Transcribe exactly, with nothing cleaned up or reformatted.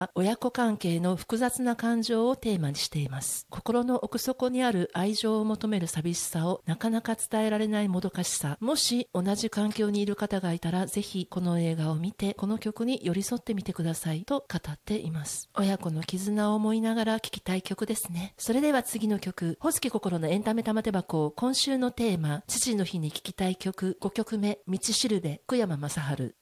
親子関係の複雑な感情をテーマにしています。心の奥底にある愛情を求める寂しさをなかなか伝えられないもどかしさ。もし同じ環境にいる方がいたら、ぜひこの映画を見てこの曲に寄り添ってみてくださいと語っています。親子の絆を思いながら聴きたい曲ですね。それでは次の曲、ホスキ心のエンタメ玉手箱、今週のテーマ、父の日に聴きたい曲ごきょくめ、道しるべ、福山雅治。